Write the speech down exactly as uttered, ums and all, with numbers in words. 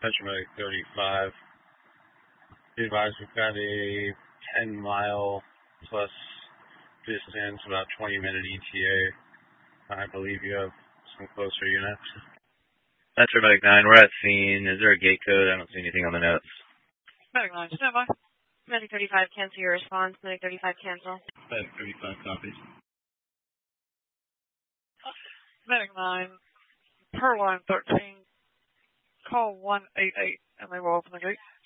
Metromedic thirty-five. Be advised, we've got a ten mile plus distance, about twenty minute E T A. I believe you have some closer units. Metromedic nine, we're at scene. Is there a gate code? I don't see anything on the notes. Medic nine, stand by. Medic thirty-five, cancel your response. Medic thirty-five, cancel. Medic thirty-five, copies. Medic nine, per line thirteen, call one eight eight, and they will open the gate.